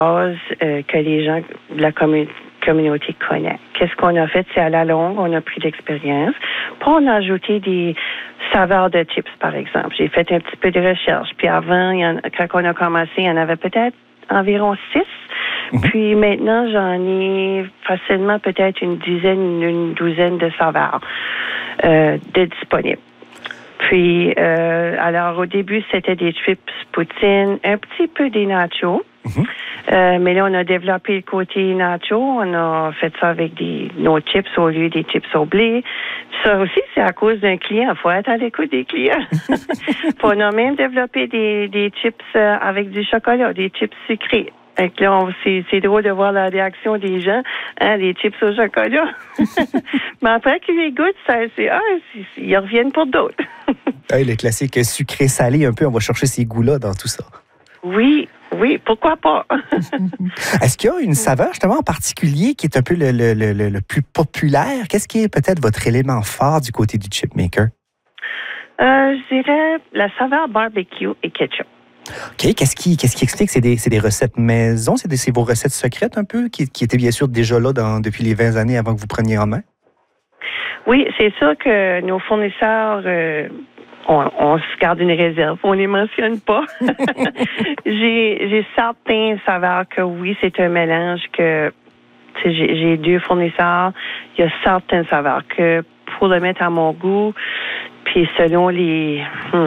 base que les gens de la communauté connaissent. Qu'est-ce qu'on a fait? C'est à la longue, on a pris l'expérience. Puis on a ajouté des saveurs de chips, par exemple. J'ai fait un petit peu de recherche. Puis avant, quand on a commencé, il y en avait peut-être environ 6. Puis maintenant, j'en ai facilement peut-être une douzaine de saveurs de disponibles. Puis, alors au début, c'était des chips poutine, un petit peu des nachos. Mais là, on a développé le côté nacho. On a fait ça avec nos chips au lieu des chips au blé. Ça aussi, c'est à cause d'un client. Il faut être à l'écoute des clients. On a même développé des chips avec du chocolat, des chips sucrés. Donc là, c'est drôle de voir la réaction des gens, les chips au chocolat. Mais après qu'ils les goûtent, ils reviennent pour d'autres. Le classique sucré-salé, un peu, on va chercher ces goûts-là dans tout ça. Oui, pourquoi pas? Est-ce qu'il y a une saveur, justement, en particulier qui est un peu le plus populaire? Qu'est-ce qui est peut-être votre élément fort du côté du chipmaker? Je dirais la saveur barbecue et ketchup. OK. Qu'est-ce qui explique? C'est des recettes maison? C'est vos recettes secrètes un peu qui étaient bien sûr déjà là depuis les 20 années avant que vous preniez en main? Oui, c'est sûr que nos fournisseurs, on se garde une réserve. On les mentionne pas. J'ai certains saveurs que oui, c'est un mélange que j'ai 2 fournisseurs. Il y a certaines saveurs que pour le mettre à mon goût, puis selon les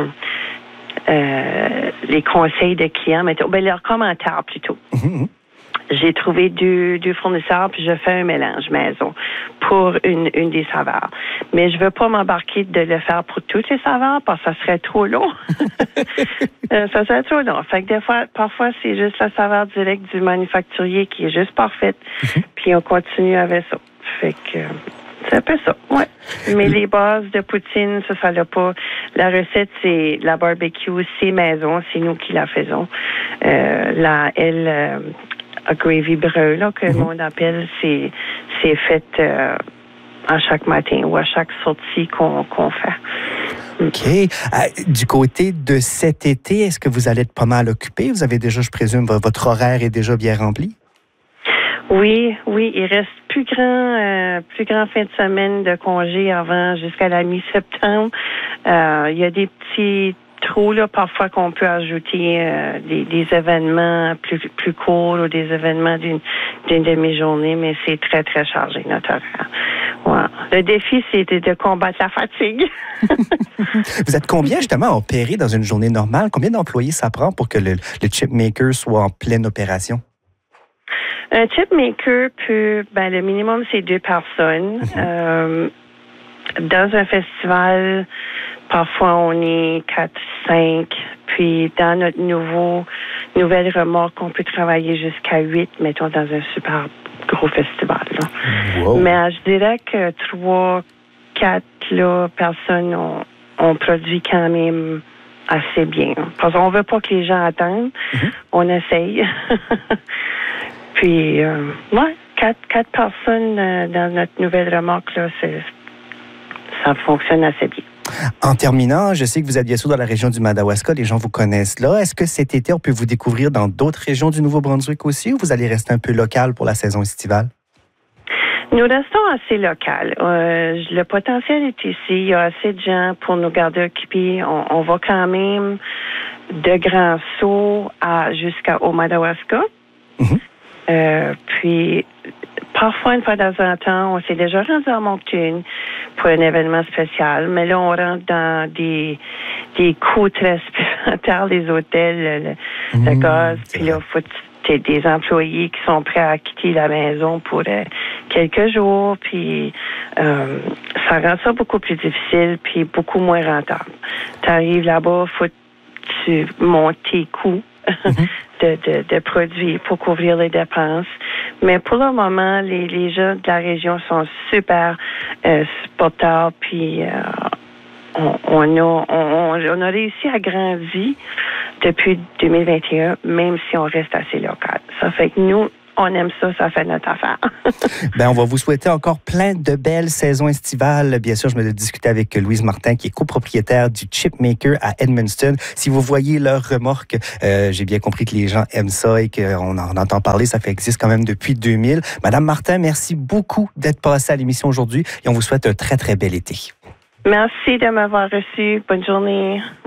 conseils de clients, leurs commentaires plutôt. J'ai trouvé deux fournisseurs, puis je fais un mélange maison pour une des saveurs. Mais je veux pas m'embarquer de le faire pour toutes les saveurs parce que ça serait trop long. Ça serait trop long. Fait que parfois, c'est juste la saveur directe du manufacturier qui est juste parfaite, puis on continue avec ça. Fait que c'est un peu ça, ouais. Mais les bases de poutine, ça l'a pas. La recette, c'est la barbecue, c'est maison, c'est nous qui la faisons. Gravy brun, là, que le monde appelle, c'est fait à chaque matin ou à chaque sortie qu'on fait. OK. Du côté de cet été, est-ce que vous allez être pas mal occupé? Vous avez déjà, je présume, votre horaire est déjà bien rempli? Oui, il reste plus grand fin de semaine de congé avant jusqu'à la mi-septembre. Il y a des petits trous là parfois qu'on peut ajouter des événements plus courts ou des événements d'une demi-journée, mais c'est très très chargé notre horaire. Ouais. Le défi, c'était de combattre la fatigue. Vous êtes combien justement à opérer dans une journée normale? Combien d'employés ça prend pour que le chipmaker soit en pleine opération? Un chipmaker le minimum, c'est 2 personnes. Dans un festival, parfois on est 4, 5. Puis dans notre nouvelle remorque, on peut travailler jusqu'à 8, mettons, dans un super gros festival. Là. Wow. Mais je dirais que 3, 4 personnes, on produit quand même assez bien. Parce qu'on veut pas que les gens attendent. On essaye. Puis, 4 personnes dans notre nouvelle remorque, là, ça fonctionne assez bien. En terminant, je sais que vous êtes bien sûr dans la région du Madawaska, les gens vous connaissent là. Est-ce que cet été, on peut vous découvrir dans d'autres régions du Nouveau-Brunswick aussi ou vous allez rester un peu local pour la saison estivale? Nous restons assez local. Le potentiel est ici. Il y a assez de gens pour nous garder occupés. On va quand même de grands sauts jusqu'au Madawaska. Puis, parfois, une fois de temps en temps, on s'est déjà rendu à Moncton pour un événement spécial, mais là, on rentre dans des coûts très supplémentaires, les hôtels, le gaz, puis là, il faut des employés qui sont prêts à quitter la maison pour quelques jours, puis ça rend ça beaucoup plus difficile, puis beaucoup moins rentable. Tu arrives là-bas, faut que tu montes tes coûts. De produits pour couvrir les dépenses. Mais pour le moment, les gens de la région sont super supporters, puis on a réussi à grandir depuis 2021, même si on reste assez local. Ça fait que nous, on aime ça, ça fait notre affaire. On va vous souhaiter encore plein de belles saisons estivales. Bien sûr, je me discutais avec Louise Martin, qui est copropriétaire du Chipmaker à Edmundston. Si vous voyez leur remorque, j'ai bien compris que les gens aiment ça et qu'on en entend parler. Ça existe quand même depuis 2000. Madame Martin, merci beaucoup d'être passée à l'émission aujourd'hui et on vous souhaite un très, très bel été. Merci de m'avoir reçu. Bonne journée.